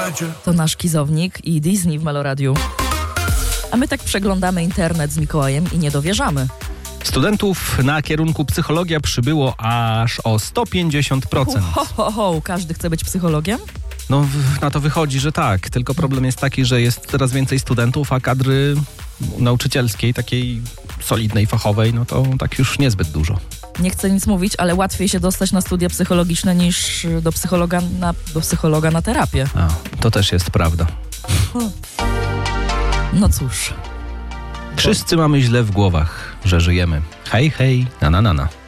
To nasz Kizownik i Disney w Meloradiu. A my tak przeglądamy internet z Mikołajem i nie dowierzamy. Studentów na kierunku psychologia przybyło aż o 150%. Każdy chce być psychologiem? No, na to wychodzi, że tak. Tylko problem jest taki, że jest coraz więcej studentów, a kadry nauczycielskiej, takiej solidnej, fachowej, no to tak już niezbyt dużo. Nie chcę nic mówić, ale łatwiej się dostać na studia psychologiczne niż do psychologa na terapię. A, to też jest prawda. No cóż. Wszyscy mamy źle w głowach, że żyjemy. Hej, hej, na.